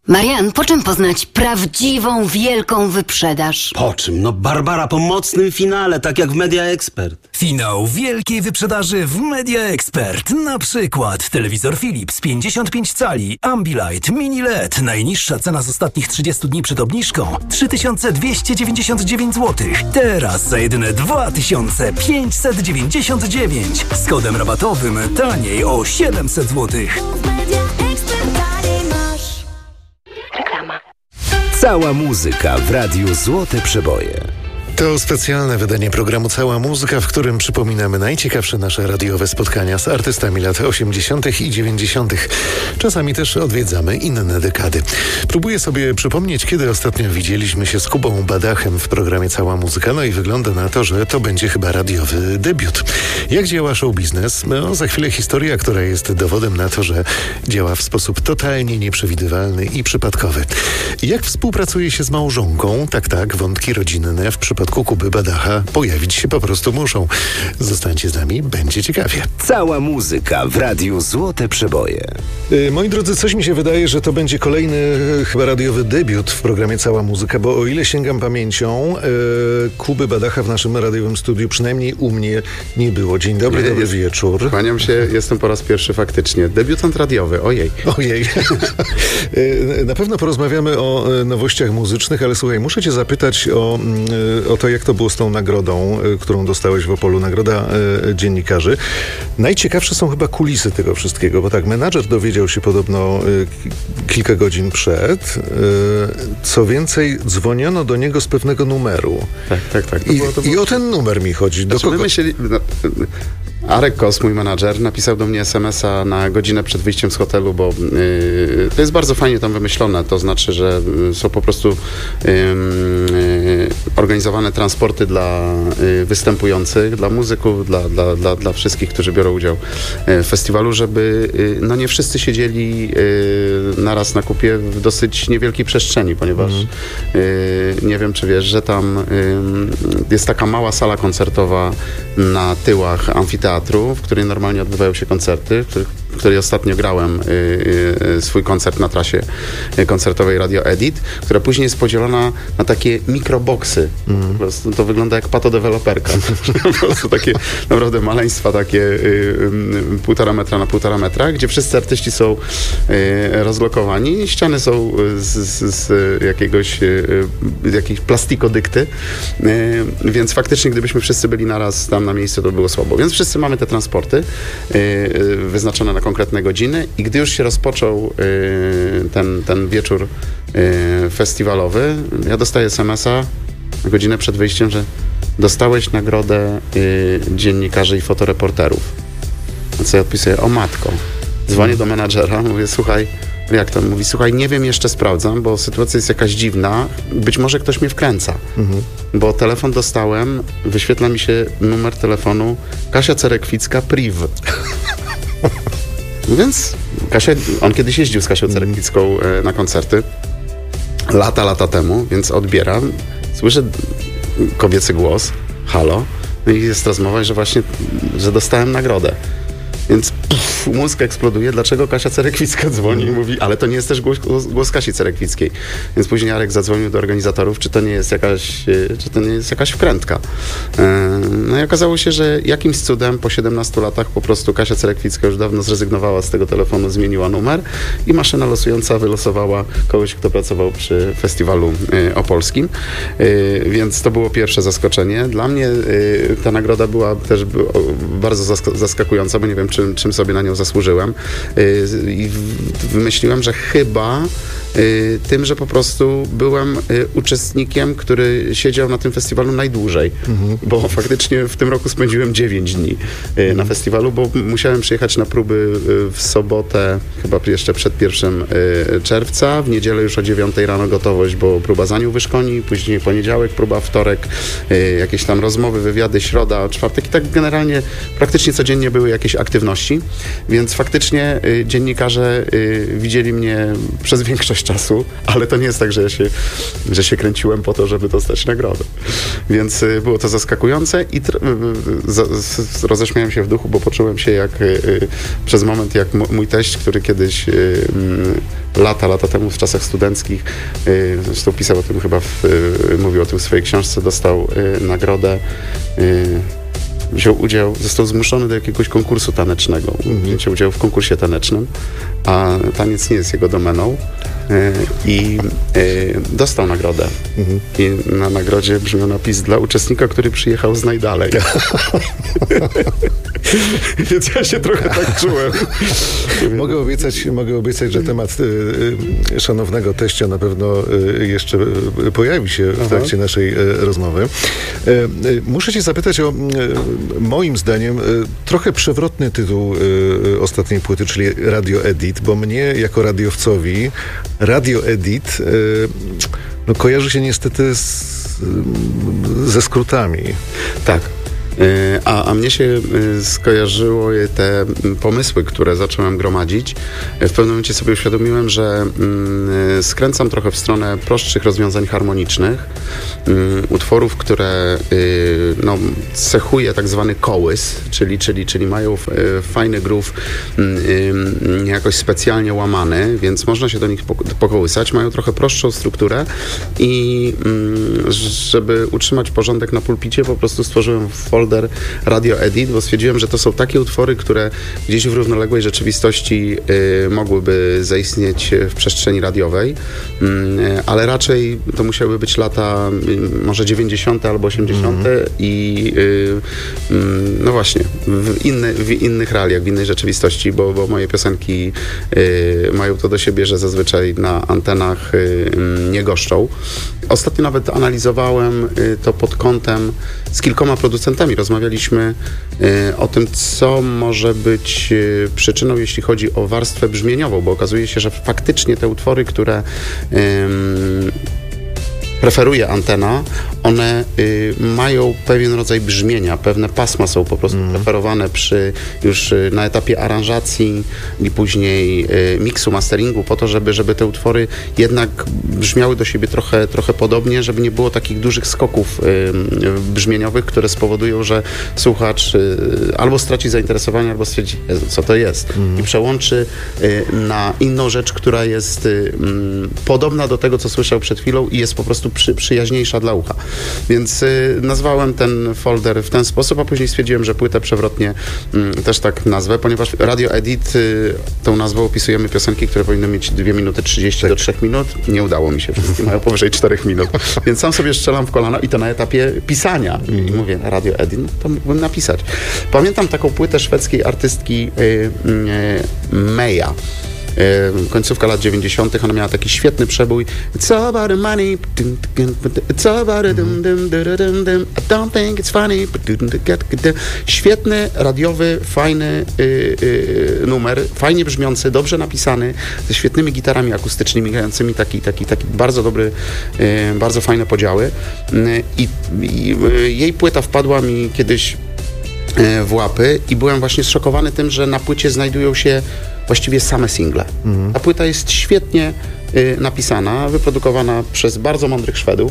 Marian, po czym poznać prawdziwą, wielką wyprzedaż? Po czym? No Barbara, po mocnym finale, tak jak w Media Expert. Finał wielkiej wyprzedaży w Media Expert. Na przykład telewizor Philips 55 cali, Ambilight, Mini LED. Najniższa cena z ostatnich 30 dni przed obniżką 3299 zł. Teraz za jedyne 2599. Z kodem rabatowym taniej o 700 zł. Cała muzyka w radiu Złote Przeboje. To specjalne wydanie programu Cała Muzyka, w którym przypominamy najciekawsze nasze radiowe spotkania z artystami lat 80. i 90. Czasami też odwiedzamy inne dekady. Próbuję sobie przypomnieć, kiedy ostatnio widzieliśmy się z Kubą Badachem w programie Cała Muzyka, no i wygląda na to, że to będzie chyba radiowy debiut. Jak działa show biznes? No, za chwilę historia, która jest dowodem na to, że działa w sposób totalnie nieprzewidywalny i przypadkowy. Jak współpracuje się z małżonką? Tak, wątki rodzinne w przypadku Kuby Badacha pojawić się po prostu muszą. Zostańcie z nami, będzie ciekawie. Cała muzyka w radiu Złote Przeboje. Moi drodzy, coś mi się wydaje, że to będzie kolejny chyba radiowy debiut w programie Cała Muzyka, bo o ile sięgam pamięcią, Kuby Badacha w naszym radiowym studiu, przynajmniej u mnie, nie było. Dzień dobry, dobry wieczór. Kłaniam się, jestem po raz pierwszy faktycznie. Debiutant radiowy, ojej. Na pewno porozmawiamy o nowościach muzycznych, ale słuchaj, muszę cię zapytać o to, jak to było z tą nagrodą, którą dostałeś w Opolu, nagroda dziennikarzy. Najciekawsze są chyba kulisy tego wszystkiego, bo tak, menadżer dowiedział się podobno kilka godzin przed. Co więcej, dzwoniono do niego z pewnego numeru. Tak. I o ten numer mi chodzi. Do kogo? Arek Kos, mój menadżer, napisał do mnie SMS-a na godzinę przed wyjściem z hotelu, bo to jest bardzo fajnie tam wymyślone. To znaczy, że są po prostu organizowane transporty dla występujących, dla muzyków, dla wszystkich, którzy biorą udział w festiwalu, żeby nie wszyscy siedzieli naraz na kupie w dosyć niewielkiej przestrzeni, ponieważ nie wiem, czy wiesz, że tam jest taka mała sala koncertowa na tyłach amfiteatru, w której normalnie odbywają się koncerty, w której ostatnio grałem swój koncert na trasie koncertowej Radio Edit, która później jest podzielona na takie mikroboksy. Po prostu to wygląda jak patodeweloperka. Po prostu takie naprawdę maleństwa, takie 1,5 metra na 1,5 metra, gdzie wszyscy artyści są rozlokowani. Ściany są z jakiejś plastikodykty, więc faktycznie gdybyśmy wszyscy byli naraz tam na miejscu, to było słabo. Więc wszyscy mamy te transporty wyznaczone na konkretne godziny i gdy już się rozpoczął ten wieczór festiwalowy, ja dostaję SMS-a godzinę przed wyjściem, że dostałeś nagrodę dziennikarzy i fotoreporterów. A co ja odpisuję? O matko. Dzwonię do menadżera, mówię, słuchaj, jak to? Mówi, słuchaj, nie wiem, jeszcze sprawdzam, bo sytuacja jest jakaś dziwna, być może ktoś mnie wkręca. Bo telefon dostałem, wyświetla mi się numer telefonu Kasia Cerekwicka, priv. Więc on kiedyś jeździł z Kasią Cerekwicką na koncerty lata temu, więc odbieram, słyszę kobiecy głos, halo, no i jest rozmowa, że właśnie, że dostałem nagrodę. Więc mózg eksploduje, dlaczego Kasia Cerekwicka dzwoni i mówi, ale to nie jest też głos Kasi Cerekwickiej. Więc później Jarek zadzwonił do organizatorów, czy to nie jest jakaś wkrętka. No i okazało się, że jakimś cudem po 17 latach po prostu Kasia Cerekwicka już dawno zrezygnowała z tego telefonu, zmieniła numer i maszyna losująca wylosowała kogoś, kto pracował przy festiwalu opolskim. Więc to było pierwsze zaskoczenie. Dla mnie ta nagroda była też bardzo zaskakująca, bo nie wiem, czym sobie na nią zasłużyłem. I wymyśliłem, że chyba tym, że po prostu byłem uczestnikiem, który siedział na tym festiwalu najdłużej, bo faktycznie w tym roku spędziłem 9 dni na festiwalu, bo musiałem przyjechać na próby w sobotę, chyba jeszcze przed 1 czerwca, w niedzielę już o 9 rano gotowość, bo próba za nią wyszkoni, później poniedziałek, próba wtorek, jakieś tam rozmowy, wywiady, środa, czwartek i tak generalnie praktycznie codziennie były jakieś aktywności żywności, więc faktycznie dziennikarze widzieli mnie przez większość czasu, ale to nie jest tak, że się kręciłem po to, żeby dostać nagrodę. Więc było to zaskakujące i roześmiałem się w duchu, bo poczułem się jak przez moment jak mój teść, który kiedyś lata temu w czasach studenckich, zresztą pisał o tym chyba, mówił o tym w swojej książce, dostał nagrodę, został zmuszony do jakiegoś konkursu tanecznego, wzięcia udziału w konkursie tanecznym, a taniec nie jest jego domeną i dostał nagrodę. I na nagrodzie brzmiał napis dla uczestnika, który przyjechał z najdalej. Więc ja się trochę tak czułem. Mogę obiecać, że temat szanownego teścia na pewno jeszcze pojawi się w trakcie naszej rozmowy. Muszę cię zapytać o, moim zdaniem, trochę przewrotny tytuł ostatniej płyty, czyli Radio Edit, bo mnie jako radiowcowi Radio Edit kojarzy się niestety ze skrótami. Tak. A mnie się skojarzyło te pomysły, które zacząłem gromadzić. W pewnym momencie sobie uświadomiłem, że skręcam trochę w stronę prostszych rozwiązań harmonicznych, utworów, które cechuje tak zwany kołys, czyli mają fajny groove, nie jakoś specjalnie łamany, więc można się do nich pokołysać. Mają trochę prostszą strukturę i żeby utrzymać porządek na pulpicie, po prostu stworzyłem folder Radio Edit, bo stwierdziłem, że to są takie utwory, które gdzieś w równoległej rzeczywistości mogłyby zaistnieć w przestrzeni radiowej, ale raczej to musiały być lata może 90. albo 80. i no właśnie, w innych realiach, w innej rzeczywistości, bo moje piosenki mają to do siebie, że zazwyczaj na antenach nie goszczą. Ostatnio nawet analizowałem to pod kątem z kilkoma producentami. Rozmawialiśmy o tym, co może być przyczyną, jeśli chodzi o warstwę brzmieniową, bo okazuje się, że faktycznie te utwory, które preferuje antena, one mają pewien rodzaj brzmienia, pewne pasma są po prostu preferowane już na etapie aranżacji i później miksu, masteringu, po to, żeby te utwory jednak brzmiały do siebie trochę podobnie, żeby nie było takich dużych skoków brzmieniowych, które spowodują, że słuchacz albo straci zainteresowanie, albo stwierdzi, co to jest, i przełączy na inną rzecz, która jest podobna do tego, co słyszał przed chwilą i jest po prostu przyjaźniejsza dla ucha. Więc nazwałem ten folder w ten sposób, a później stwierdziłem, że płytę przewrotnie też tak nazwę, ponieważ Radio Edit, tą nazwą opisujemy piosenki, które powinny mieć 2 minuty 30 do 3 minut. Nie udało mi się, wszystkie mają powyżej 4 minut. Więc sam sobie strzelam w kolano i to na etapie pisania. I mówię, Radio Edit, no to mógłbym napisać. Pamiętam taką płytę szwedzkiej artystki Meja. Końcówka lat 90. Ona miała taki świetny przebój. It's all about the money. It's all about I don't think it's funny. Świetny, radiowy, fajny numer, fajnie brzmiący, dobrze napisany, ze świetnymi gitarami akustycznymi, grającymi taki bardzo dobry, bardzo fajne podziały. I jej płyta wpadła mi kiedyś w łapy i byłem właśnie zszokowany tym, że na płycie znajdują się właściwie same single. Ta płyta jest świetnie napisana, wyprodukowana przez bardzo mądrych Szwedów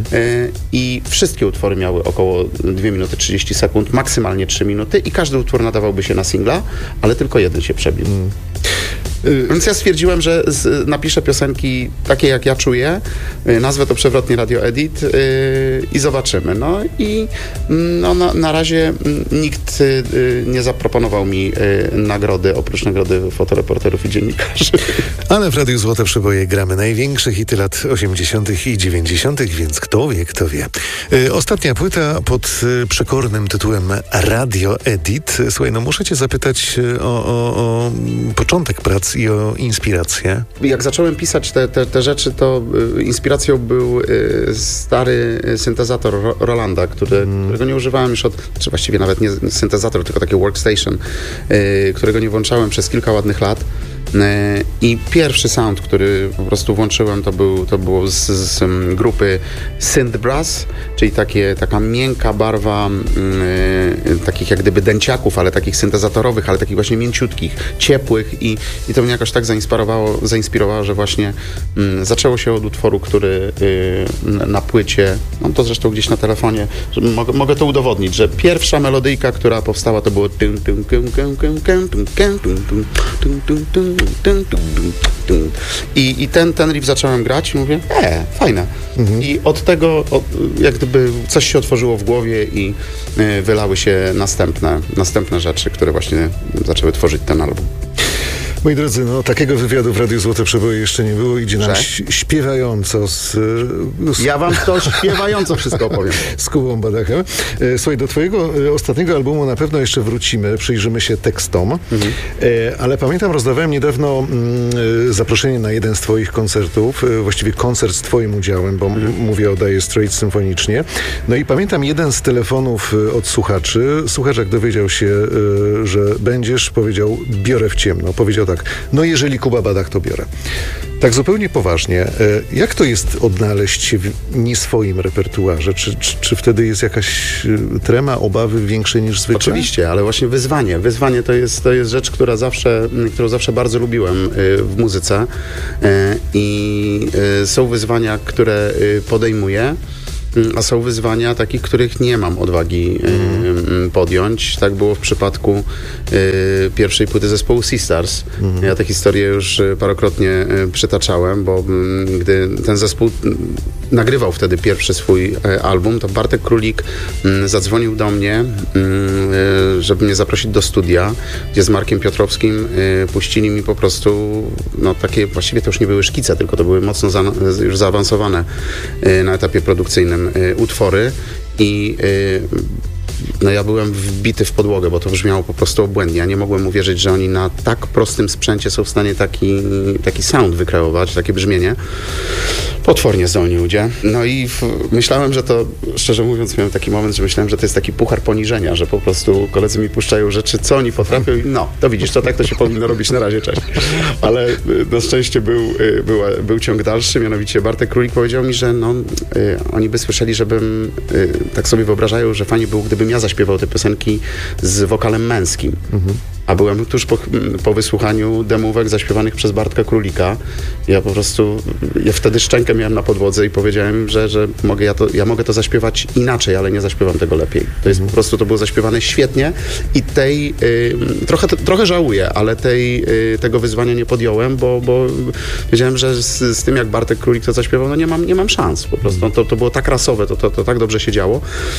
i wszystkie utwory miały około 2 minuty 30 sekund, maksymalnie 3 minuty i każdy utwór nadawałby się na singla, ale tylko jeden się przebił. Więc ja stwierdziłem, że napiszę piosenki takie, jak ja czuję, nazwę to przewrotnie Radio Edit i zobaczymy. No i na razie nikt nie zaproponował mi nagrody, oprócz nagrody fotoreporterów i dziennikarzy. Ale w Radiu Złote Przeboje gramy największe hity lat 80. i 90., więc kto wie. Ostatnia płyta pod przekornym tytułem Radio Edit. Słuchaj, muszę cię zapytać o początek prac i o inspirację. Jak zacząłem pisać te rzeczy, to inspiracją był stary syntezator Rolanda, którego nie używałem już czy właściwie nawet nie syntezator, tylko taki workstation, którego nie włączałem przez kilka ładnych lat. I pierwszy sound, który po prostu włączyłem, to było z grupy Synth Brass, czyli taka miękka barwa takich jak gdyby dęciaków, ale takich syntezatorowych, ale takich właśnie mięciutkich, ciepłych i to mnie jakoś tak zainspirowało, że właśnie zaczęło się od utworu, który na płycie, mam to zresztą gdzieś na telefonie, że mogę to udowodnić, że pierwsza melodyjka, która powstała, to było i ten riff zacząłem grać i mówię, fajne. I od tego jak gdyby coś się otworzyło w głowie i wylały się następne rzeczy, które właśnie zaczęły tworzyć ten album. Moi drodzy, takiego wywiadu w Radiu Złote Przeboje jeszcze nie było. Idzie nam śpiewająco Ja wam to śpiewająco wszystko opowiem. Z Kubą Badachem. Słuchaj, do twojego ostatniego albumu na pewno jeszcze wrócimy, przyjrzymy się tekstom. Ale pamiętam, rozdawałem niedawno zaproszenie na jeden z twoich koncertów, właściwie koncert z twoim udziałem, bo mówię o Dire Straits symfonicznie. No i pamiętam jeden z telefonów od słuchaczy. Słuchacz, jak dowiedział się, że będziesz, powiedział, biorę w ciemno. Powiedział tak, jeżeli Kuba Badach, to biorę. Tak zupełnie poważnie, jak to jest odnaleźć się w nieswoim repertuarze? Czy wtedy jest jakaś trema, obawy większe niż zwykle? Oczywiście, ale właśnie wyzwanie. Wyzwanie to jest rzecz, którą zawsze bardzo lubiłem w muzyce i są wyzwania, które podejmuję, a są wyzwania takich, których nie mam odwagi podjąć. Tak było w przypadku pierwszej płyty zespołu Sisters. Ja tę historię już parokrotnie przytaczałem, bo gdy ten zespół nagrywał wtedy pierwszy swój album, to Bartek Królik zadzwonił do mnie, żeby mnie zaprosić do studia, gdzie z Markiem Piotrowskim puścili mi po prostu takie, właściwie to już nie były szkice, tylko to były mocno już zaawansowane na etapie produkcyjnym utwory i ja byłem wbity w podłogę, bo to brzmiało po prostu obłędnie. Ja nie mogłem uwierzyć, że oni na tak prostym sprzęcie są w stanie taki sound wykreować, takie brzmienie. Potwornie zdolni ludzie. No i myślałem, że to, szczerze mówiąc, miałem taki moment, że myślałem, że to jest taki puchar poniżenia, że po prostu koledzy mi puszczają rzeczy, co oni potrafią i to widzisz, tak to się powinno robić, na razie, cześć. Ale na szczęście był ciąg dalszy, mianowicie Bartek Królik powiedział mi, że oni by słyszeli, żebym, tak sobie wyobrażają, że fajnie było, gdybym ja zaśpiewał te piosenki z wokalem męskim. A byłem tuż po wysłuchaniu demówek zaśpiewanych przez Bartka Królika. Ja po prostu, wtedy szczękę miałem na podłodze i powiedziałem, że mogę to zaśpiewać inaczej, ale nie zaśpiewam tego lepiej. To jest po prostu, to było zaśpiewane świetnie i trochę żałuję, ale tego wyzwania nie podjąłem, bo wiedziałem, że z tym jak Bartek Królik to zaśpiewał, nie mam szans po prostu. To było tak rasowe, to tak dobrze się działo.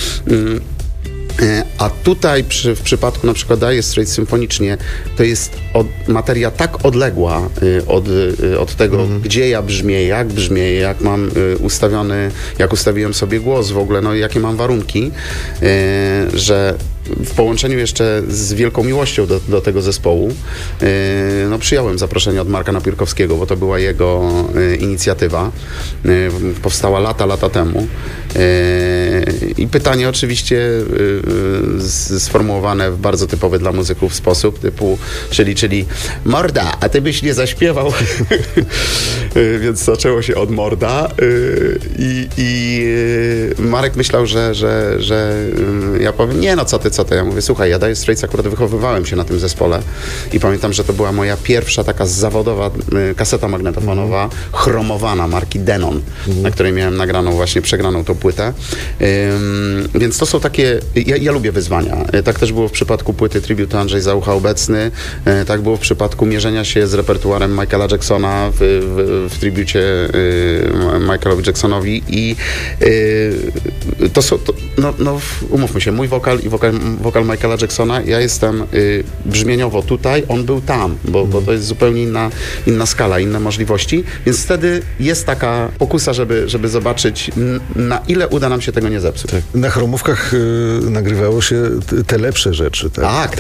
A tutaj w przypadku na przykład Dire Straits symfonicznie to jest materia tak odległa od tego, gdzie ja brzmię, jak mam jak ustawiłem sobie głos w ogóle, jakie mam warunki, że w połączeniu jeszcze z wielką miłością do tego zespołu przyjąłem zaproszenie od Marka Napierkowskiego, bo to była jego inicjatywa. Powstała lata temu. I pytanie oczywiście sformułowane w bardzo typowy dla muzyków sposób, typu, czyli morda, a ty byś nie zaśpiewał. Więc zaczęło się od morda i Marek myślał, że ja powiem, co ty. Ja mówię, słuchaj, ja Dire Straits akurat wychowywałem się na tym zespole i pamiętam, że to była moja pierwsza taka zawodowa kaseta magnetofonowa, chromowana marki Denon, na której miałem przegraną tą płytę. Więc to są takie, ja lubię wyzwania. Tak też było w przypadku płyty Tribute Andrzej Zaucha Obecny, tak było w przypadku mierzenia się z repertuarem Michaela Jacksona w tribucie Michaelowi Jacksonowi i to są, umówmy się, mój wokal i wokal Michaela Jacksona, ja jestem brzmieniowo tutaj, on był tam, bo to jest zupełnie inna skala, inne możliwości, więc wtedy jest taka pokusa, żeby zobaczyć, na ile uda nam się tego nie zepsuć. Tak. Na chromówkach nagrywało się te lepsze rzeczy. Tak.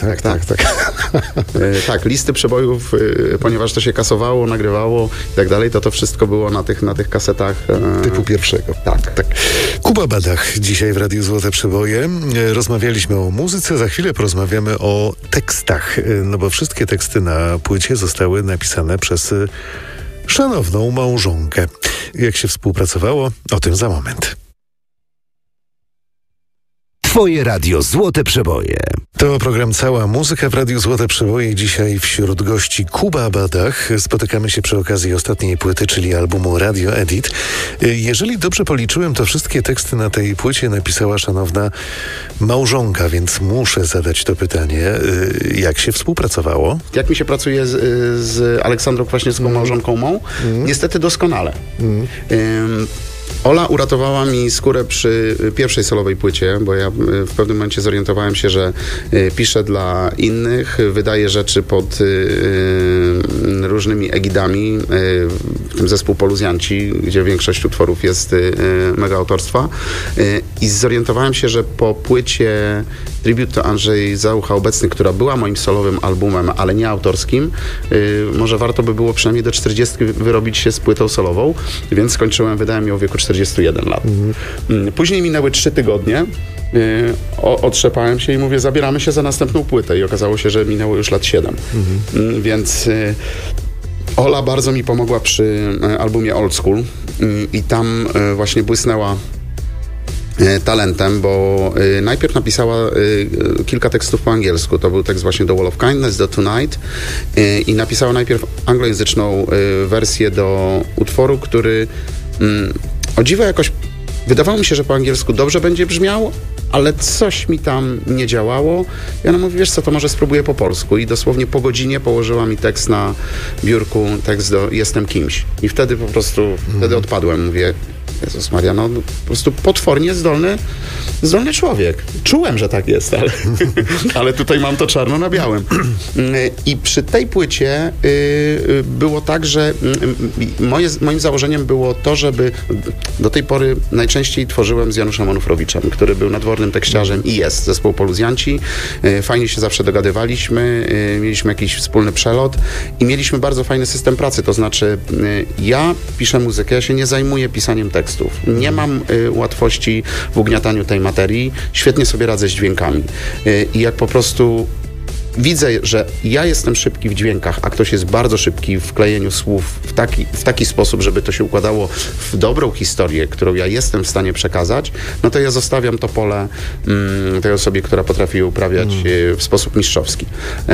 Tak, listy przebojów, ponieważ to się kasowało, nagrywało i tak dalej, to wszystko było na tych kasetach. Typu pierwszego. Tak. Kuba Badach dzisiaj w Radiu Złote Przeboje. Rozmawialiśmy Rozmawialiśmy o muzyce, za chwilę porozmawiamy o tekstach, no bo wszystkie teksty na płycie zostały napisane przez szanowną małżonkę. Jak się współpracowało? O tym za moment. Twoje radio Złote Przeboje. To program Cała Muzyka w Radiu Złote Przeboje. Dzisiaj wśród gości Kuba Badach. Spotykamy się przy okazji ostatniej płyty, czyli albumu Radio Edit. Jeżeli dobrze policzyłem, to wszystkie teksty na tej płycie napisała szanowna małżonka, więc muszę zadać to pytanie. Jak się współpracowało? Jak mi się pracuje z Aleksandrą Kwaśniewską, małżonką mą? Niestety doskonale. Ola uratowała mi skórę przy pierwszej solowej płycie, bo ja w pewnym momencie zorientowałem się, że piszę dla innych, wydaję rzeczy pod różnymi egidami, w tym zespół Poluzjanci, gdzie większość utworów jest mega autorstwa. I zorientowałem się, że po płycie Tribute to Andrzej Zaucha Obecny, która była moim solowym albumem, ale nie autorskim, może warto by było przynajmniej do 40 wyrobić się z płytą solową, więc skończyłem, wydałem ją w wieku 41 lat. Później minęły 3 tygodnie, otrzepałem się i mówię, zabieramy się za następną płytę i okazało się, że minęło już lat 7. Więc Ola bardzo mi pomogła przy albumie Old School i tam właśnie błysnęła talentem, bo najpierw napisała kilka tekstów po angielsku. To był tekst właśnie do Wall of Kindness, do Tonight i napisała najpierw anglojęzyczną wersję do utworu, który o dziwo jakoś wydawało mi się, że po angielsku dobrze będzie brzmiał, ale coś mi tam nie działało. I ona mówi, wiesz co, to może spróbuję po polsku. I dosłownie po godzinie położyła mi tekst na biurku, tekst do Jestem kimś. I wtedy po prostu, wtedy odpadłem. Mówię, Jezus Maria, no po prostu potwornie zdolny człowiek. Czułem, że tak jest, ale tutaj mam to czarno na białym. I przy tej płycie było tak, że moim założeniem było to, żeby do tej pory najczęściej tworzyłem z Januszem Onufrowiczem, który był nadwornym tekściarzem i jest zespół Poluzjanci. Fajnie się zawsze dogadywaliśmy, mieliśmy jakiś wspólny przelot i mieliśmy bardzo fajny system pracy, to znaczy ja piszę muzykę, ja się nie zajmuję pisaniem tekstów. Nie mam łatwości w ugniataniu tej materii. Świetnie sobie radzę z dźwiękami. I jak po prostu widzę, że ja jestem szybki w dźwiękach, a ktoś jest bardzo szybki w klejeniu słów w taki sposób, żeby to się układało w dobrą historię, którą ja jestem w stanie przekazać, no to ja zostawiam to pole tej osobie, która potrafi je uprawiać w sposób mistrzowski.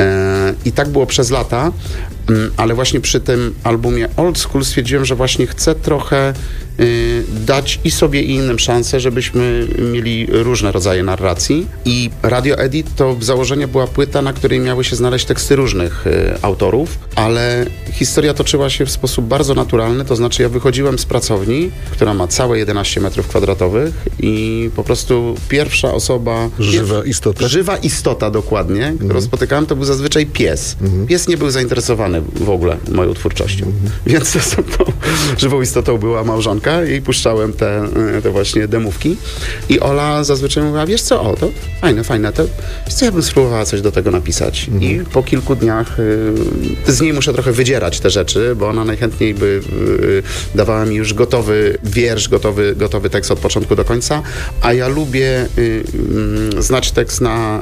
I tak było przez lata, ale właśnie przy tym albumie Old School stwierdziłem, że właśnie chcę trochę dać i sobie i innym szansę, żebyśmy mieli różne rodzaje narracji. I Radio Edit to z założenia była płyta, na której miały się znaleźć teksty różnych autorów, ale historia toczyła się w sposób bardzo naturalny, to znaczy ja wychodziłem z pracowni, która ma całe 11 metrów kwadratowych i po prostu pierwsza osoba... Żywa istota, dokładnie, którą spotykałem, to był zazwyczaj pies. Pies nie był zainteresowany w ogóle moją twórczością. Więc żywą istotą była małżonka i puszczałem te właśnie demówki. I Ola zazwyczaj mówiła, wiesz co, to fajne, to wiesz co, ja bym spróbowała coś do tego napisać. I po kilku dniach z niej muszę trochę wydzierać te rzeczy, bo ona najchętniej by dawała mi już gotowy wiersz, gotowy tekst od początku do końca, a ja lubię znać tekst na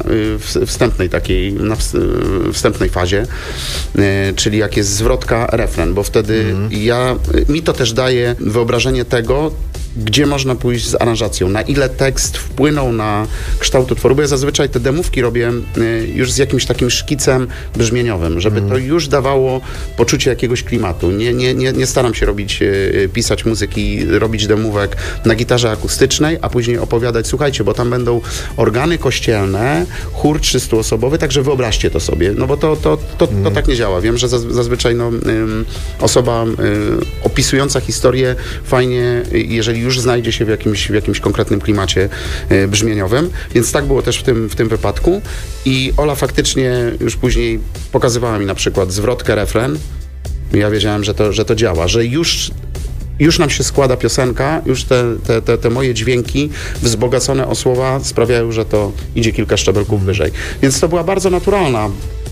wstępnej fazie, czyli jak jest zwrotka, refren, bo wtedy mi to też daje wyobrażenie tego, gdzie można pójść z aranżacją, na ile tekst wpłynął na kształt utworu, bo ja zazwyczaj te demówki robię już z jakimś takim szkicem brzmieniowym, żeby to już dawało poczucie jakiegoś klimatu. Nie staram się pisać muzyki, robić demówek na gitarze akustycznej, a później opowiadać, słuchajcie, bo tam będą organy kościelne, chór 300-osobowy, także wyobraźcie to sobie, no bo to tak nie działa. Wiem, że zazwyczaj osoba opisująca historię fajnie, jeżeli już znajdzie się w jakimś konkretnym klimacie brzmieniowym, więc tak było też w tym wypadku i Ola faktycznie już później pokazywała mi na przykład zwrotkę, refren. Ja wiedziałem, że to działa, że już nam się składa piosenka, już te moje dźwięki wzbogacone o słowa sprawiają, że to idzie kilka szczebelków wyżej. Więc to była bardzo naturalna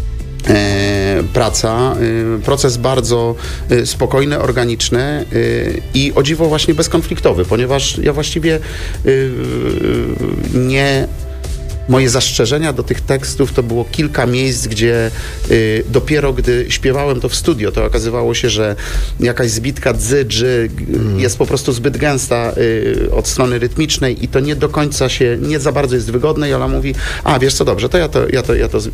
praca, proces bardzo spokojny, organiczny i o dziwo właśnie bezkonfliktowy, ponieważ ja właściwie moje zastrzeżenia do tych tekstów to było kilka miejsc, gdzie dopiero gdy śpiewałem to w studio, to okazywało się, że jakaś zbitka dzy, dży jest po prostu zbyt gęsta od strony rytmicznej i to nie do końca nie za bardzo jest wygodne i Ola mówi, wiesz co, dobrze, to ja to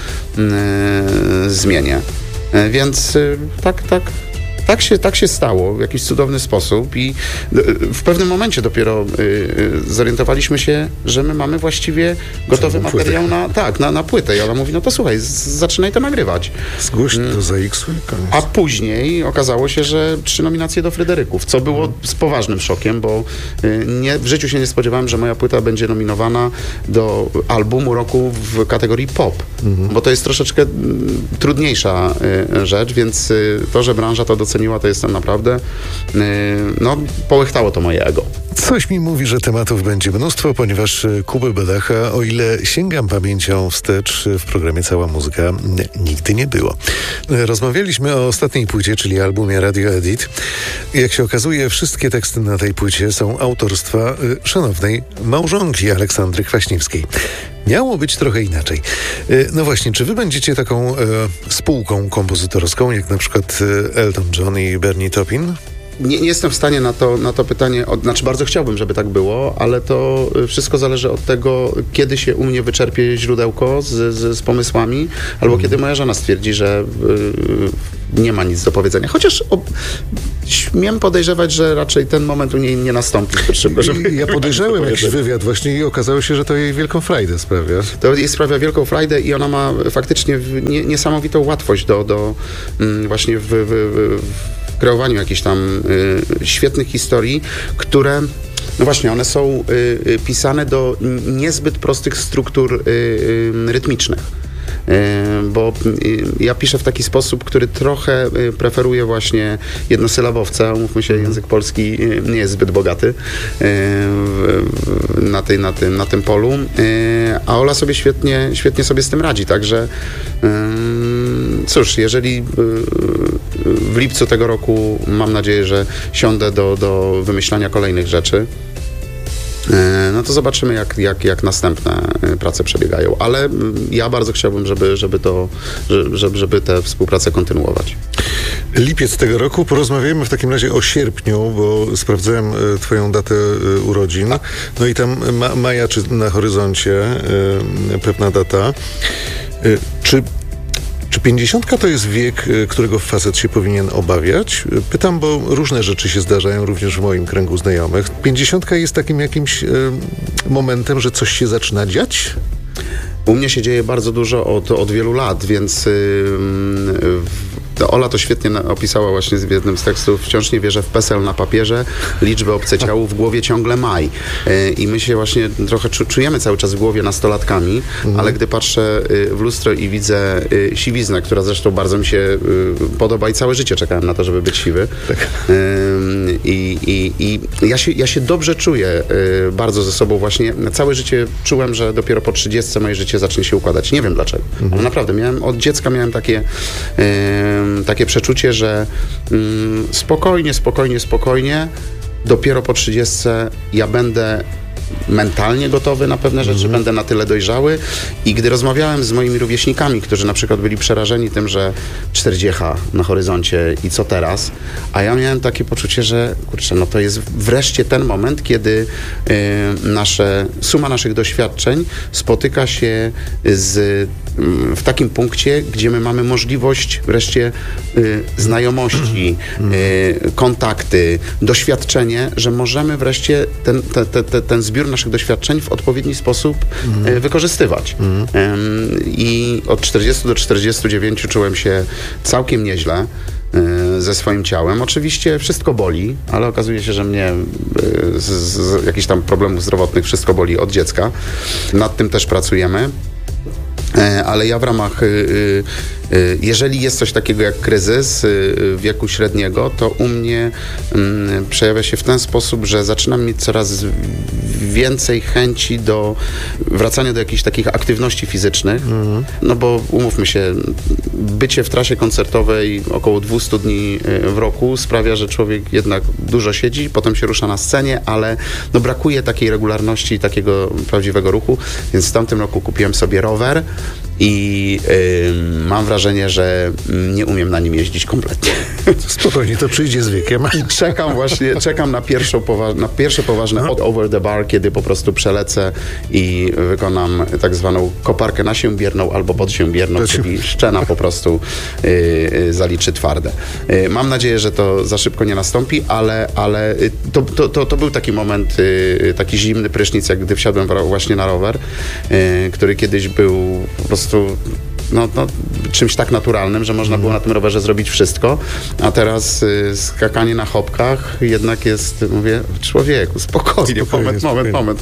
zmienię. Więc tak się stało w jakiś cudowny sposób i w pewnym momencie dopiero zorientowaliśmy się, że my mamy właściwie gotowy materiał na płytę. I ona mówi, no to słuchaj, zaczynaj to nagrywać. Zgłoś do ZX-u i koniec. A później okazało się, że 3 nominacje do Fryderyków, co było z poważnym szokiem, bo w życiu się nie spodziewałem, że moja płyta będzie nominowana do albumu roku w kategorii pop, bo to jest troszeczkę trudniejsza rzecz, więc to, że branża to doceniła, to jestem naprawdę, połechtało to moje ego. Coś mi mówi, że tematów będzie mnóstwo, ponieważ Kuby Badacha, o ile sięgam pamięcią wstecz, w programie Cała Muzyka nigdy nie było. Rozmawialiśmy o ostatniej płycie, czyli albumie Radio Edit. Jak się okazuje, wszystkie teksty na tej płycie są autorstwa szanownej małżonki Aleksandry Kwaśniewskiej. Miało być trochę inaczej. No właśnie, czy wy będziecie taką spółką kompozytorską, jak na przykład Elton John i Bernie Taupin? Nie jestem w stanie na to pytanie, znaczy bardzo chciałbym, żeby tak było, ale to wszystko zależy od tego, kiedy się u mnie wyczerpie źródełko z pomysłami, albo kiedy moja żona stwierdzi, że nie ma nic do powiedzenia. Chociaż śmiem podejrzewać, że raczej ten moment u niej nie nastąpi. Ja podejrzałem jakiś wywiad właśnie i okazało się, że to jej wielką frajdę sprawia. To jej sprawia wielką frajdę i ona ma faktycznie niesamowitą łatwość do właśnie w kreowaniu jakichś tam świetnych historii, które, no właśnie, one są pisane do niezbyt prostych struktur rytmicznych. Bo ja piszę w taki sposób, który trochę preferuje właśnie jednosylabowce. Umówmy się, język polski nie jest zbyt bogaty na tym polu, a Ola sobie świetnie sobie z tym radzi, także cóż, jeżeli w lipcu tego roku mam nadzieję, że siądę do wymyślania kolejnych rzeczy, no to zobaczymy, jak następne prace przebiegają. Ale ja bardzo chciałbym, żeby tę współpracę kontynuować. Lipiec tego roku. Porozmawiajmy w takim razie o sierpniu, bo sprawdzałem twoją datę urodzin. No i tam majaczy na horyzoncie pewna data. Czy 50 to jest wiek, którego facet się powinien obawiać? Pytam, bo różne rzeczy się zdarzają również w moim kręgu znajomych. 50 jest takim jakimś momentem, że coś się zaczyna dziać? U mnie się dzieje bardzo dużo od wielu lat, więc Ola to świetnie opisała właśnie w jednym z tekstów. Wciąż nie wierzę w PESEL na papierze, liczbę obceciałów w głowie ciągle maj. I my się właśnie trochę czujemy cały czas w głowie nastolatkami, ale gdy patrzę w lustro i widzę siwiznę, która zresztą bardzo mi się podoba i całe życie czekałem na to, żeby być siwy. Tak. I ja się dobrze czuję bardzo ze sobą właśnie. Całe życie czułem, że dopiero po 30 moje życie zacznie się układać. Nie wiem dlaczego. Ale naprawdę, od dziecka miałem takie przeczucie, że spokojnie, dopiero po 30 ja będę mentalnie gotowy na pewne rzeczy, będę na tyle dojrzały i gdy rozmawiałem z moimi rówieśnikami, którzy na przykład byli przerażeni tym, że 40 na horyzoncie i co teraz, a ja miałem takie poczucie, że kurczę, no to jest wreszcie ten moment, kiedy suma naszych doświadczeń spotyka się w takim punkcie, gdzie my mamy możliwość wreszcie znajomości, kontakty, doświadczenie, że możemy wreszcie ten zbiór naszych doświadczeń w odpowiedni sposób wykorzystywać. I od 40 do 49 czułem się całkiem nieźle ze swoim ciałem. Oczywiście wszystko boli, ale okazuje się, że mnie z jakichś tam problemów zdrowotnych wszystko boli od dziecka. Nad tym też pracujemy. Ale ja w ramach Jeżeli jest coś takiego jak kryzys wieku średniego, to u mnie przejawia się w ten sposób, że zaczynam mieć coraz więcej chęci do wracania do jakichś takich aktywności fizycznych, no bo umówmy się, bycie w trasie koncertowej około 200 dni w roku sprawia, że człowiek jednak dużo siedzi, potem się rusza na scenie, ale no brakuje takiej regularności i takiego prawdziwego ruchu, więc w tamtym roku kupiłem sobie rower i mam wrażenie, że nie umiem na nim jeździć kompletnie. Spokojnie, to przyjdzie z wiekiem. I czekam na pierwsze poważne over the bar, kiedy po prostu przelecę i wykonam tak zwaną koparkę nasiębierną albo podsiębierną, czyli szczena po prostu zaliczy twarde. Mam nadzieję, że to za szybko nie nastąpi, ale to był taki moment, taki zimny prysznic, jak gdy wsiadłem właśnie na rower, który kiedyś był po prostu czymś tak naturalnym, że można było na tym rowerze zrobić wszystko, a teraz skakanie na chopkach jednak jest, mówię, człowieku, spokojnie, moment.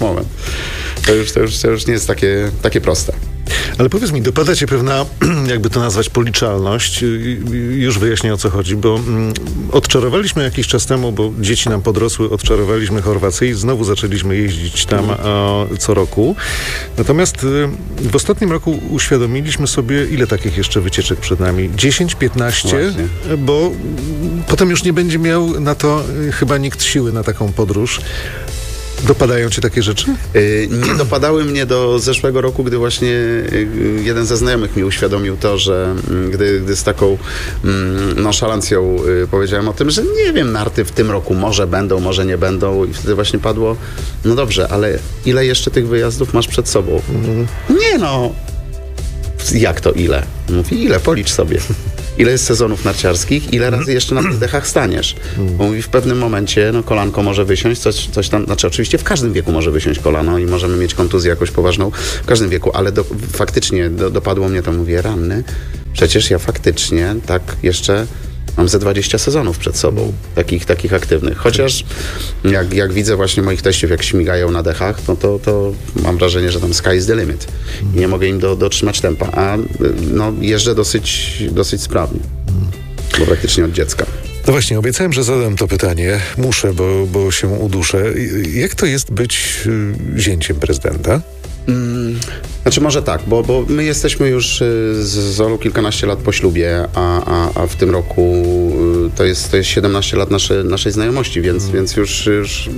To już nie jest takie proste. Ale powiedz mi, dopada cię pewna, jakby to nazwać, policzalność. Już wyjaśnię, o co chodzi, bo odczarowaliśmy jakiś czas temu, bo dzieci nam podrosły, odczarowaliśmy Chorwację i znowu zaczęliśmy jeździć tam co roku. Natomiast w ostatnim roku uświadomiliśmy sobie, ile takich jeszcze wycieczek przed nami. 10, 15, właśnie. Bo potem już nie będzie miał na to chyba nikt siły na taką podróż. Dopadają cię takie rzeczy? Nie dopadały mnie do zeszłego roku, gdy właśnie jeden ze znajomych mi uświadomił to, że gdy z taką nonszalancją powiedziałem o tym, że nie wiem, narty w tym roku może będą, może nie będą i wtedy właśnie padło, no dobrze, ale ile jeszcze tych wyjazdów masz przed sobą? Nie no! Jak to ile? Mówi, ile? Policz sobie. Ile jest sezonów narciarskich, ile razy jeszcze na tych dechach staniesz. Bo mówi, w pewnym momencie kolanko może wysiąść, coś tam, znaczy oczywiście w każdym wieku może wysiąść kolano i możemy mieć kontuzję jakoś poważną w każdym wieku, ale faktycznie dopadło mnie to, mówię, ranny, przecież ja faktycznie tak jeszcze mam ze 20 sezonów przed sobą, takich aktywnych. Chociaż jak widzę właśnie moich teściów, jak śmigają na dechach, no to mam wrażenie, że tam sky is the limit. I nie mogę im dotrzymać tempa. A jeżdżę dosyć sprawnie. Bo praktycznie od dziecka. No właśnie, obiecałem, że zadam to pytanie. Muszę, bo się uduszę. Jak to jest być zięciem prezydenta? Znaczy może tak, bo my jesteśmy już z Zolą kilkanaście lat po ślubie, a w tym roku to jest 17 lat naszej znajomości, więc już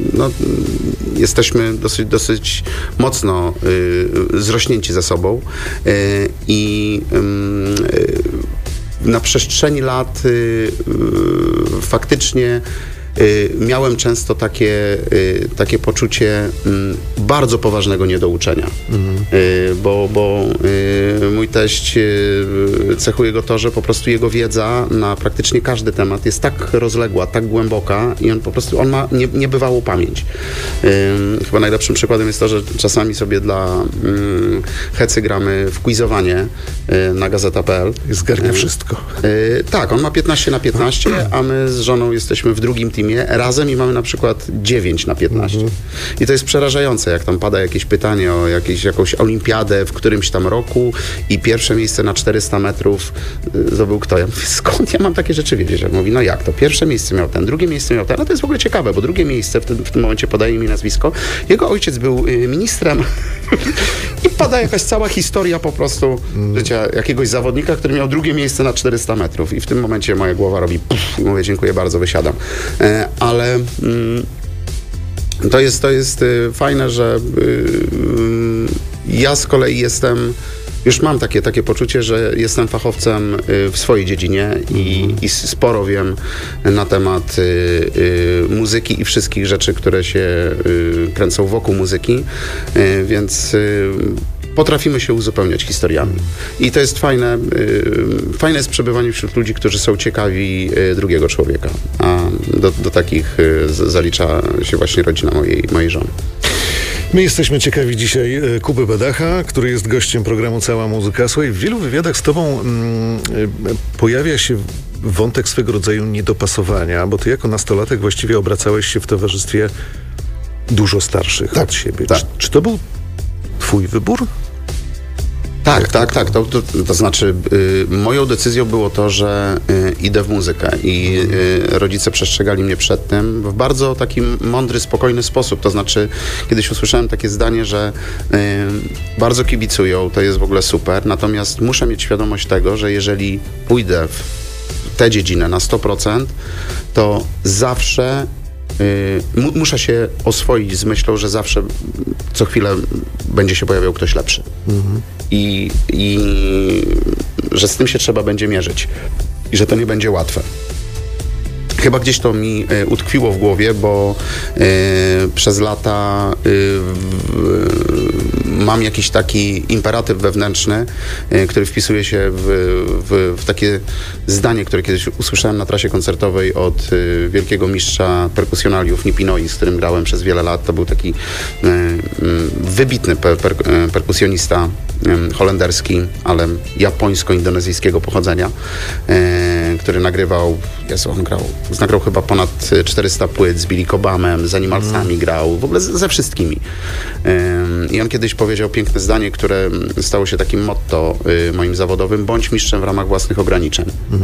jesteśmy dosyć mocno zrośnięci ze sobą i na przestrzeni lat faktycznie miałem często takie poczucie bardzo poważnego niedouczenia. Bo mój teść cechuje go to, że po prostu jego wiedza na praktycznie każdy temat jest tak rozległa, tak głęboka i on ma niebywałą pamięć. Chyba najlepszym przykładem jest to, że czasami sobie dla hecy gramy w quizowanie na gazeta.pl. Zgarnia wszystko. Tak, on ma 15/15, a my z żoną jesteśmy w drugim teamie razem i mamy na przykład 9/15. I to jest przerażające, jak tam pada jakieś pytanie o jakąś olimpiadę w którymś tam roku i pierwsze miejsce na 400 metrów zdobył kto? Ja mówię, skąd ja mam takie rzeczy wiedzieć? On mówi, no jak to? Pierwsze miejsce miał ten, drugie miejsce miał ten. No to jest w ogóle ciekawe, bo drugie miejsce w tym momencie podaje mi nazwisko. Jego ojciec był ministrem i pada jakaś cała historia po prostu życia jakiegoś zawodnika, który miał drugie miejsce na 400 metrów. I w tym momencie moja głowa robi i mówię, dziękuję bardzo, wysiadam. Ale to jest fajne, że ja z kolei już mam takie poczucie, że jestem fachowcem w swojej dziedzinie i sporo wiem na temat muzyki i wszystkich rzeczy, które się kręcą wokół muzyki, więc potrafimy się uzupełniać historiami. I to jest fajne. Fajne jest przebywanie wśród ludzi, którzy są ciekawi drugiego człowieka. A do takich zalicza się właśnie rodzina mojej żony. My jesteśmy ciekawi dzisiaj Kuby Badacha, który jest gościem programu Cała Muzyka. Słuchaj, w wielu wywiadach z tobą pojawia się wątek swego rodzaju niedopasowania, bo ty jako nastolatek właściwie obracałeś się w towarzystwie dużo starszych od siebie. Tak. Czy to był twój wybór? Tak. To znaczy, moją decyzją było to, że idę w muzykę i rodzice przestrzegali mnie przed tym w bardzo taki mądry, spokojny sposób. To znaczy, kiedyś usłyszałem takie zdanie, że bardzo kibicują, to jest w ogóle super, natomiast muszę mieć świadomość tego, że jeżeli pójdę w tę dziedzinę na 100%, to zawsze muszę się oswoić z myślą, że zawsze co chwilę będzie się pojawiał ktoś lepszy. I że z tym się trzeba będzie mierzyć. I że to nie będzie łatwe. Chyba gdzieś to mi utkwiło w głowie, bo przez lata mam jakiś taki imperatyw wewnętrzny, który wpisuje się w takie zdanie, które kiedyś usłyszałem na trasie koncertowej od wielkiego mistrza perkusjonaliów Nipinoi, z którym grałem przez wiele lat. To był taki wybitny perkusjonista holenderski, ale japońsko-indonezyjskiego pochodzenia, który nagrywał, nagrał chyba ponad 400 płyt z Billy Cobhamem, z Animalsami grał, w ogóle ze wszystkimi. I on kiedyś powiedział piękne zdanie, które stało się takim motto moim zawodowym: bądź mistrzem w ramach własnych ograniczeń.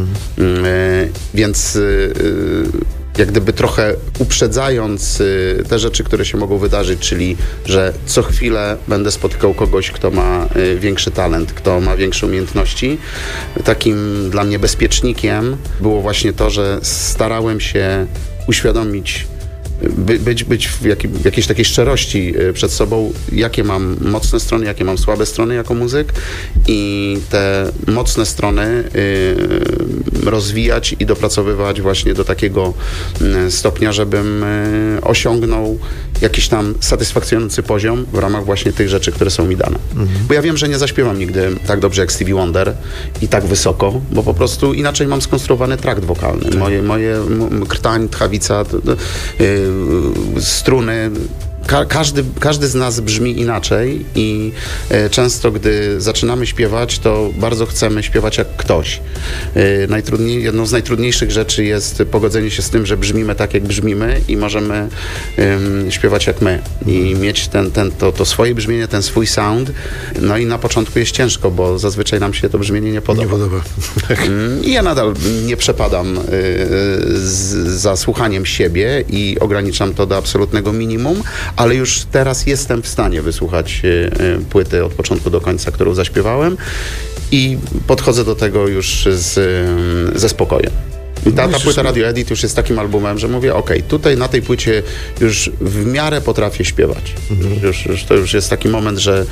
Więc jak gdyby trochę uprzedzając te rzeczy, które się mogą wydarzyć, czyli że co chwilę będę spotykał kogoś, kto ma większy talent, kto ma większe umiejętności. Takim dla mnie bezpiecznikiem było właśnie to, że starałem się uświadomić, być w jakiejś takiej szczerości przed sobą, jakie mam mocne strony, jakie mam słabe strony jako muzyk, i te mocne strony rozwijać i dopracowywać właśnie do takiego stopnia, żebym osiągnął jakiś tam satysfakcjonujący poziom w ramach właśnie tych rzeczy, które są mi dane. Bo ja wiem, że nie zaśpiewam nigdy tak dobrze jak Stevie Wonder i tak wysoko, bo po prostu inaczej mam skonstruowany trakt wokalny. Moje krtań, tchawica, struny, każdy z nas brzmi inaczej i często, gdy zaczynamy śpiewać, to bardzo chcemy śpiewać jak ktoś. Jedną z najtrudniejszych rzeczy jest pogodzenie się z tym, że brzmimy tak, jak brzmimy i możemy śpiewać jak my i mieć to swoje brzmienie, ten swój sound. No i na początku jest ciężko, bo zazwyczaj nam się to brzmienie nie podoba. I ja nadal nie przepadam za słuchaniem siebie i ograniczam to do absolutnego minimum, ale już teraz jestem w stanie wysłuchać płyty od początku do końca, którą zaśpiewałem, i podchodzę do tego już ze spokojem. I ta płyta Radio Edit już jest takim albumem, że mówię, okej, tutaj na tej płycie już w miarę potrafię śpiewać. To już jest taki moment, że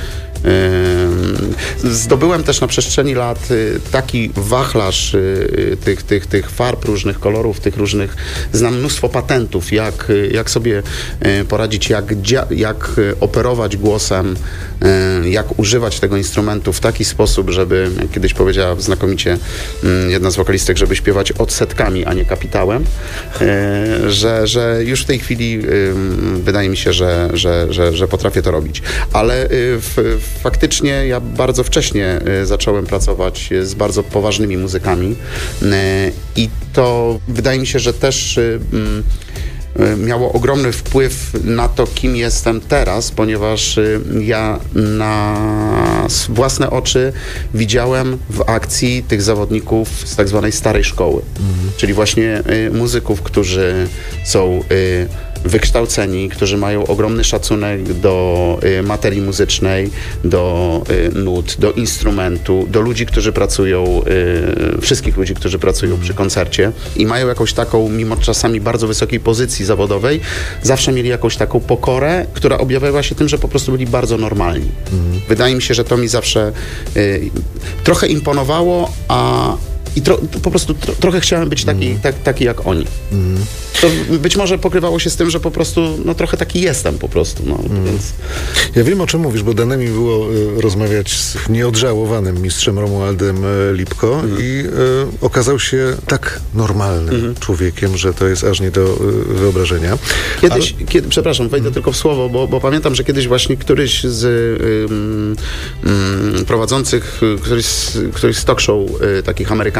zdobyłem też na przestrzeni lat taki wachlarz tych farb różnych kolorów, tych różnych, znam mnóstwo patentów, jak sobie poradzić, jak operować głosem, jak używać tego instrumentu w taki sposób, żeby, jak kiedyś powiedziała znakomicie jedna z wokalistek, żeby śpiewać odsetkami, a nie kapitałem, że już w tej chwili wydaje mi się, że potrafię to robić. Ale faktycznie ja bardzo wcześnie zacząłem pracować z bardzo poważnymi muzykami i to wydaje mi się, że też miało ogromny wpływ na to, kim jestem teraz, ponieważ ja na własne oczy widziałem w akcji tych zawodników z tak zwanej starej szkoły, czyli właśnie muzyków, którzy są wykształceni, którzy mają ogromny szacunek do materii muzycznej, do nut, do instrumentu, do ludzi, którzy pracują, wszystkich ludzi, którzy pracują przy koncercie i mają jakąś taką, mimo czasami bardzo wysokiej pozycji zawodowej, zawsze mieli jakąś taką pokorę, która objawia się tym, że po prostu byli bardzo normalni. Wydaje mi się, że to mi zawsze trochę imponowało, i po prostu trochę chciałem być taki jak oni. To być może pokrywało się z tym, że po prostu trochę taki jestem po prostu. Więc... Ja wiem, o czym mówisz, bo dane mi było rozmawiać z nieodżałowanym mistrzem Romualdem Lipko i okazał się tak normalnym człowiekiem, że to jest aż nie do wyobrażenia. Przepraszam, wejdę tylko w słowo, bo pamiętam, że kiedyś właśnie któryś z prowadzących, któryś z talk show takich amerykańskich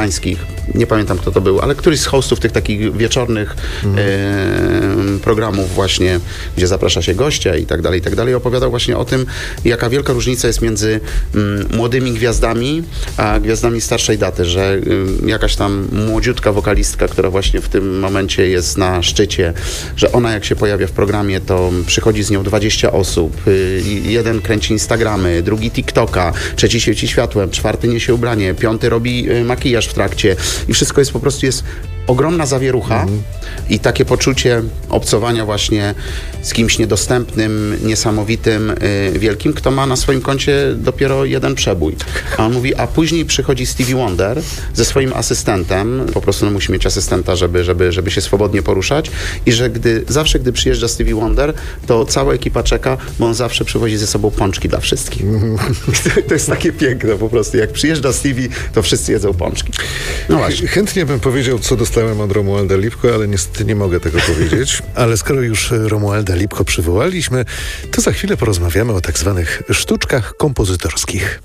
amerykańskich, nie pamiętam kto to był, ale któryś z hostów tych takich wieczornych programów właśnie, gdzie zaprasza się gościa i tak dalej, opowiadał właśnie o tym, jaka wielka różnica jest między młodymi gwiazdami, a gwiazdami starszej daty, że jakaś tam młodziutka wokalistka, która właśnie w tym momencie jest na szczycie, że ona jak się pojawia w programie, to przychodzi z nią 20 osób, jeden kręci Instagramy, drugi TikToka, trzeci świeci światłem, czwarty niesie ubranie, piąty robi makijaż w trakcie i wszystko jest po prostu ogromna zawierucha i takie poczucie obcowania właśnie z kimś niedostępnym, niesamowitym, wielkim, kto ma na swoim koncie dopiero jeden przebój. A on mówi, a później przychodzi Stevie Wonder ze swoim asystentem, po prostu musi mieć asystenta, żeby się swobodnie poruszać i że zawsze gdy przyjeżdża Stevie Wonder, to cała ekipa czeka, bo on zawsze przywozi ze sobą pączki dla wszystkich. To jest takie piękne po prostu. Jak przyjeżdża Stevie, to wszyscy jedzą pączki. No właśnie. Chętnie bym powiedział, co dostałem od Romualda Lipko, ale niestety nie mogę tego powiedzieć. Ale skoro już Romualda Lipko przywołaliśmy, to za chwilę porozmawiamy o tak zwanych sztuczkach kompozytorskich.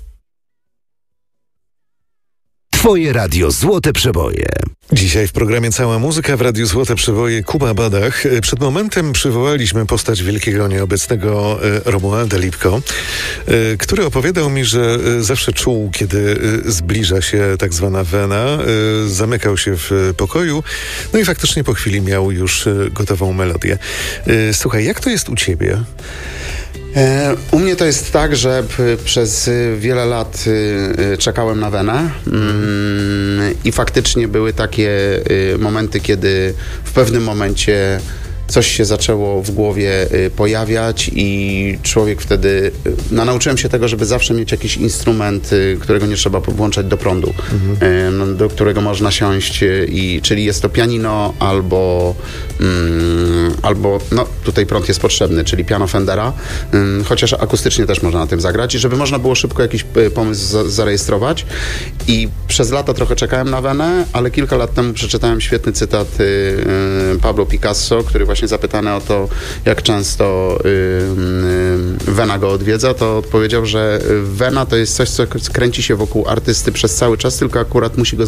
Twoje radio Złote Przeboje. Dzisiaj w programie Cała Muzyka w Radiu Złote Przeboje Kuba Badach. Przed momentem przywołaliśmy postać wielkiego nieobecnego Romualda Lipko, który opowiadał mi, że zawsze czuł, kiedy zbliża się tak zwana wena, zamykał się w pokoju, no i faktycznie po chwili miał już gotową melodię. Słuchaj, jak to jest u ciebie? U mnie to jest tak, że przez wiele lat czekałem na wenę i faktycznie były takie momenty, kiedy w pewnym momencie coś się zaczęło w głowie pojawiać i człowiek wtedy... nauczyłem się tego, żeby zawsze mieć jakiś instrument, którego nie trzeba włączać do prądu, do którego można siąść, czyli jest to pianino albo tutaj prąd jest potrzebny, czyli piano Fendera, chociaż akustycznie też można na tym zagrać i żeby można było szybko jakiś pomysł zarejestrować i przez lata trochę czekałem na wenę, ale kilka lat temu przeczytałem świetny cytat Pablo Picasso, który właśnie zapytany o to, jak często wena go odwiedza, to odpowiedział, że wena to jest coś, co kręci się wokół artysty przez cały czas, tylko akurat musi go